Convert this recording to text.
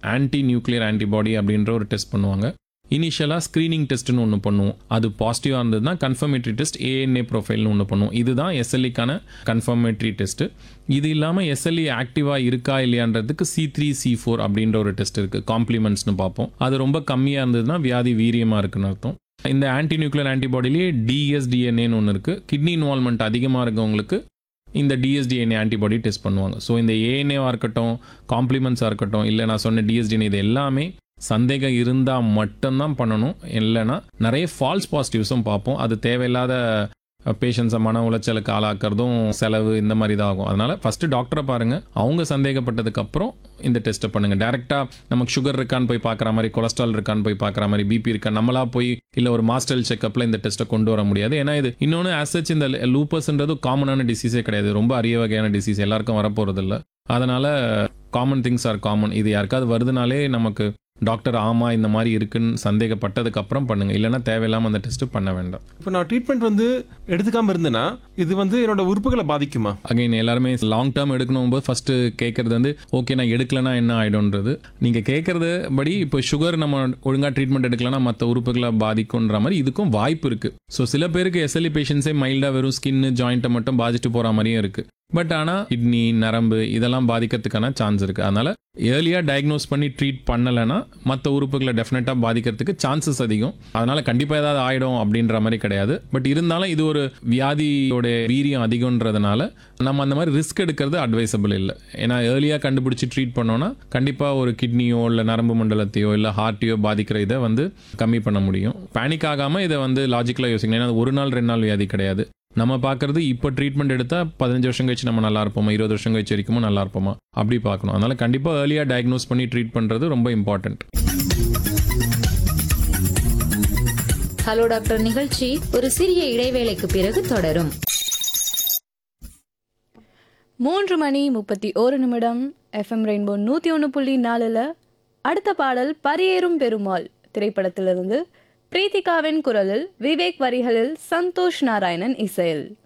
Anti nuclear antibody அப்படின்ற ஒரு test பண்ணுவாங்க. இனிஷியலாக ஸ்க்ரீனிங் டெஸ்ட்னு ஒன்று பண்ணுவோம். அது பாசிட்டிவாக இருந்ததுன்னா கன்ஃபர்மேட்டரி டெஸ்ட் ஏஎன்ஏ ப்ரொஃபைல்னு ஒன்று பண்ணுவோம். இதுதான் எஸ்எல்இக்கான கன்ஃபர்மேட்டரி டெஸ்ட்டு. இது இல்லாமல் எஸ்எல்இ ஆக்டிவாக இருக்கா இல்லையான்றதுக்கு C3C4 அப்படின்ற ஒரு டெஸ்ட் இருக்குது. காம்ப்ளிமெண்ட்ஸ்னு பார்ப்போம். அது ரொம்ப கம்மியாக இருந்ததுன்னா வியாதி வீரியமாக இருக்குன்னு அர்த்தம். இந்த ஆன்டி நியூக்ளியர் ஆன்டிபாடிலேயே டிஎஸ்டிஎன்ஏன்னு ஒன்று இருக்குது. கிட்னி இன்வால்மெண்ட் அதிகமாக இருக்கவங்களுக்கு இந்த டிஎஸ்டிஎன்ஏ ஆன்டிபாடி டெஸ்ட் பண்ணுவாங்க. ஸோ இந்த ஏஎன்ஏவாக இருக்கட்டும், காம்ப்ளிமெண்ட்ஸாக இருக்கட்டும், இல்லை நான் சொன்ன டிஎஸ்டிஎன்ஏ, இது எல்லாமே சந்தேகம் இருந்தால் மட்டும்தான் பண்ணணும். இல்லைன்னா நிறைய ஃபால்ஸ் பாசிட்டிவ்ஸும் பார்ப்போம். அது தேவையில்லாத பேஷண்ட்ஸை மன உளைச்சலுக்கு ஆளாக்குறதும் செலவு இந்த மாதிரி தான் ஆகும். அதனால் ஃபஸ்ட்டு டாக்டரை பாருங்கள். அவங்க சந்தேகப்பட்டதுக்கப்புறம் இந்த டெஸ்ட்டை பண்ணுங்கள். டேரெக்டாக நமக்கு சுகர் இருக்கான்னு போய் பார்க்குற மாதிரி, கொலஸ்ட்ரால் இருக்கான்னு போய் பார்க்குற மாதிரி, பிபி இருக்கா நம்மளா போய் இல்லை ஒரு மாஸ்டல் செக்கப்பில் இந்த டெஸ்ட்டை கொண்டு வர முடியாது. ஏன்னா இது இன்னொன்று ஆசச் இந்த லூப்பஸ்ன்றது காமனான டிசீஸே கிடையாது. ரொம்ப அரிய வகையான டிசீஸ், எல்லாருக்கும் வரப்போகிறதில்ல. அதனால் காமன் திங்ஸ் ஆர் காமன். இது யாருக்காவது வருதுனாலே நமக்கு டாக்டர் ஆமாம் இந்த மாதிரி இருக்குன்னு சந்தேகப்பட்டதுக்கு அப்புறம் பண்ணுங்க. இல்லைன்னா தேவையில்லாமல் அந்த டெஸ்ட் பண்ண வேண்டாம். இப்போ நான் ட்ரீட்மெண்ட் எடுத்துக்காம இருந்தேன்னா இது என்னோட உறுப்புகளை பாதிக்குமா? அகைன் எல்லாருமே லாங் டேர்ம் எடுக்கணும் போது ஃபர்ஸ்ட் கேட்கறது ஓகே நான் எடுக்கலனா என்ன ஆயிடும்ன்றது. நீங்க கேட்கறது படி இப்போ சுகர் நம்ம ஒழுங்கா ட்ரீட்மெண்ட் எடுக்கலனா மற்ற உறுப்புகளை பாதிக்கும்ன்ற மாதிரி இதுக்கும் வாய்ப்பு இருக்கு. ஸோ சில பேருக்கு எஸ்எல்இ பேஷண்ட்ஸே மைல்டா வெறும் ஸ்கின் ஜாயிண்ட்டை மட்டும் பாதிச்சுட்டு போற மாதிரியும் இருக்கு. பட் ஆனால் கிட்னி நரம்பு இதெல்லாம் பாதிக்கிறதுக்கான சான்ஸ் இருக்குது. அதனால் ஏர்லியாக டயக்னோஸ் பண்ணி ட்ரீட் பண்ணலைன்னா மற்ற உறுப்புகளை டெஃபினட்டாக பாதிக்கிறதுக்கு சான்சஸ் அதிகம். அதனால் கண்டிப்பாக ஏதாவது ஆகிடும் அப்படின்ற மாதிரி கிடையாது. பட் இருந்தாலும் இது ஒரு வியாதியோட வீரியம் அதிகன்றதுனால நம்ம அந்த மாதிரி ரிஸ்க் எடுக்கிறது அட்வைசபிள் இல்லை. ஏன்னா ஏர்லியாக கண்டுபிடிச்சி ட்ரீட் பண்ணோன்னா கண்டிப்பாக ஒரு கிட்னியோ இல்லை நரம்பு மண்டலத்தையோ இல்லை ஹார்ட்டையோ பாதிக்கிற இதை கம்மி பண்ண முடியும். பேனிக் ஆகாமல் இதை லாஜிக்கலாக யோசிக்கணும். ஏன்னா ஒரு நாள் 2 நாள் வியாதி கிடையாது. நம்ம பார்க்கறது இப்போ ட்ரீட்மெண்ட் எடுத்தால் 15 வருஷம் கழிச்சு நம்ம நல்லா இருப்போமா, 20 வருஷம் கழிச்சு வரைக்கும் நல்லா இருப்போமா அப்படி பார்க்கணும். அதனால கண்டிப்பாக ஏர்லியாக டயக்னோஸ் பண்ணி ட்ரீட் பண்ணுறது ரொம்ப இம்பார்ட்டன்ட். ஹலோ டாக்டர் நிகழ்ச்சி ஒரு சிறிய இடைவேளைக்கு பிறகு தொடரும். 3:31 FM ரெயின்போ 101.4 அடுத்த பாடல் பரியேறும் பெருமாள் திரைப்படத்திலிருந்து பிரீத்திகாவின் குரலில், விவேக் வரிகளில், சந்தோஷ் நாராயணன் இசையில்.